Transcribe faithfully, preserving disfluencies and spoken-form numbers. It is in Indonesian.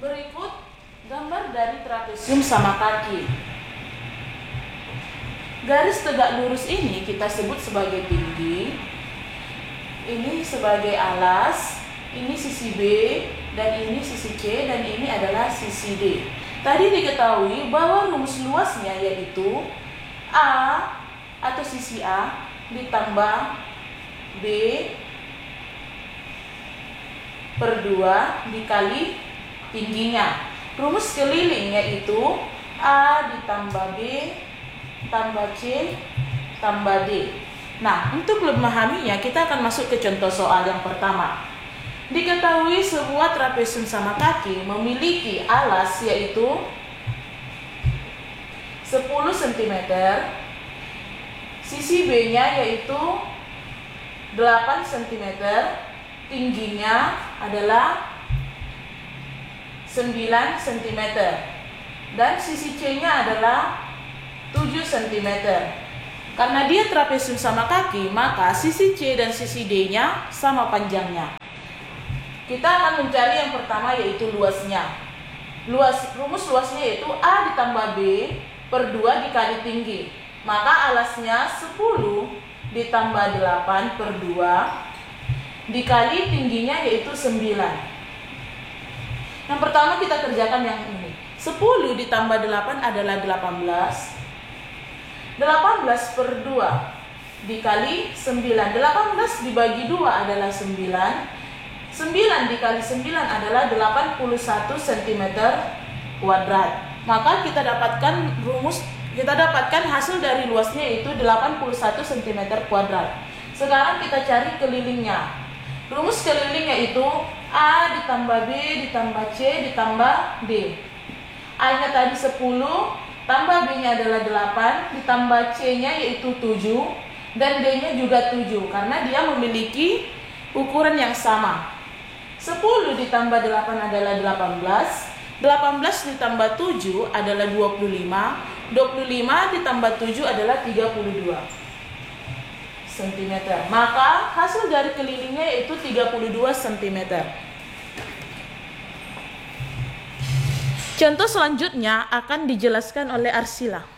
Berikut gambar dari trapesium sama kaki. Garis tegak lurus ini kita sebut sebagai tinggi. Ini sebagai alas, ini sisi B, dan ini sisi C, dan ini adalah sisi D. Tadi diketahui bahwa rumus luasnya yaitu A atau sisi A ditambah B per dua dikali tingginya. Rumus keliling yaitu A ditambah B tambah C tambah D. Nah, untuk lebih memahaminya kita akan masuk ke contoh soal yang pertama. Diketahui sebuah trapesium sama kaki memiliki alas yaitu sepuluh sentimeter, sisi B-nya yaitu delapan sentimeter, tingginya adalah sembilan sentimeter, dan sisi C-nya adalah tujuh sentimeter. Karena dia trapesium sama kaki, maka sisi C dan sisi D-nya sama panjangnya. Kita akan mencari yang pertama yaitu luasnya. Luas rumus luasnya yaitu A ditambah B per dua dikali tinggi. Maka alasnya sepuluh ditambah delapan per dua dikali tingginya yaitu sembilan. Yang pertama kita kerjakan yang ini. sepuluh ditambah delapan adalah delapan belas. delapan belas per dua dikali sembilan. delapan belas dibagi dua adalah sembilan. sembilan dikali sembilan adalah delapan puluh satu sentimeter kuadrat. Maka kita dapatkan rumus, kita dapatkan hasil dari luasnya itu delapan puluh satu sentimeter kuadrat. Sekarang kita cari kelilingnya. Rumus kelilingnya itu A ditambah B ditambah C ditambah D. A-nya tadi sepuluh, tambah B-nya adalah delapan, ditambah C-nya yaitu tujuh, dan D-nya juga tujuh, karena dia memiliki ukuran yang sama. sepuluh ditambah delapan adalah delapan belas, delapan belas ditambah tujuh adalah dua puluh lima, dua puluh lima ditambah tujuh adalah tiga puluh dua sentimeter. Maka hasil dari kelilingnya yaitu tiga puluh dua sentimeter. Contoh selanjutnya akan dijelaskan oleh Arsila.